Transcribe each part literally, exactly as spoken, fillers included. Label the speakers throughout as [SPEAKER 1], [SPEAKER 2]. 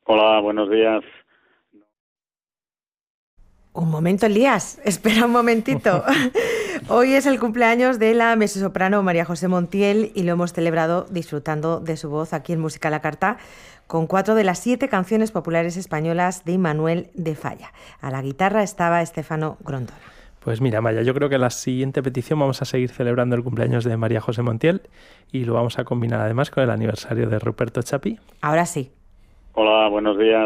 [SPEAKER 1] Hola, buenos días.
[SPEAKER 2] Un momento, Elías, espera un momentito. Hoy es el cumpleaños de la mezzosoprano María José Montiel y lo hemos celebrado disfrutando de su voz aquí en Música a la Carta con cuatro de las siete canciones populares españolas de Manuel de Falla. A la guitarra estaba Estefano Grondona.
[SPEAKER 3] Pues mira, Maya, yo creo que en la siguiente petición vamos a seguir celebrando el cumpleaños de María José Montiel y lo vamos a combinar además con el aniversario de Ruperto Chapí.
[SPEAKER 2] Ahora sí.
[SPEAKER 1] Hola, buenos días.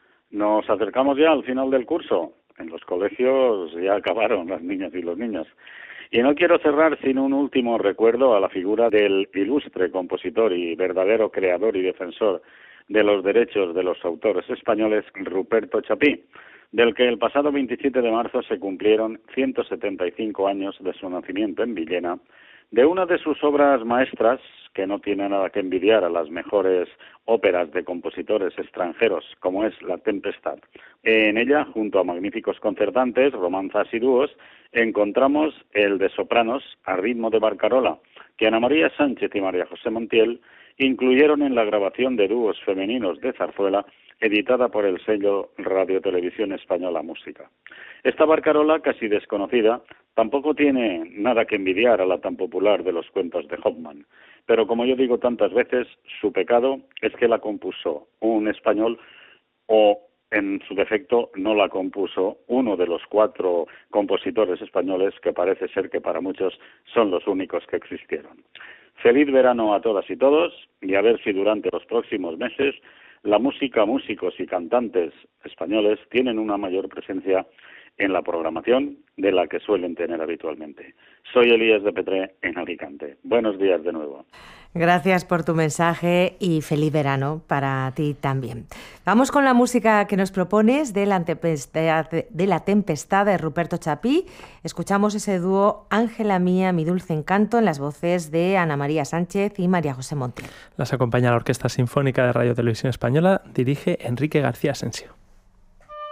[SPEAKER 1] Nos acercamos ya al final del curso. En los colegios ya acabaron las niñas y los niños. Y no quiero cerrar sin un último recuerdo a la figura del ilustre compositor y verdadero creador y defensor de los derechos de los autores españoles, Ruperto Chapí, del que el pasado veintisiete de marzo se cumplieron ciento setenta y cinco años de su nacimiento en Villena, de una de sus obras maestras, que no tiene nada que envidiar a las mejores óperas de compositores extranjeros, como es La Tempestad. En ella, junto a magníficos concertantes, romanzas y dúos, encontramos el de sopranos a ritmo de barcarola, que Ana María Sánchez y María José Montiel incluyeron en la grabación de dúos femeninos de zarzuela editada por el sello Radio Televisión Española Música. Esta barcarola, casi desconocida, tampoco tiene nada que envidiar a la tan popular de los cuentos de Hoffmann, pero como yo digo tantas veces, su pecado es que la compuso un español o, en su defecto, no la compuso uno de los cuatro compositores españoles que parece ser que para muchos son los únicos que existieron. Feliz verano a todas y todos, y a ver si durante los próximos meses la música, músicos y cantantes españoles tienen una mayor presencia en la programación de la que suelen tener habitualmente. Soy Elías de Petré en Alicante. Buenos días de nuevo.
[SPEAKER 2] Gracias por tu mensaje y feliz verano para ti también. Vamos con la música que nos propones de la tempestad de, la tempestad de Ruperto Chapí. Escuchamos ese dúo Ángela mía, mi dulce encanto en las voces de Ana María Sánchez y María José Montiel.
[SPEAKER 3] Las acompaña la Orquesta Sinfónica de Radio Televisión Española, dirige Enrique García Asensio.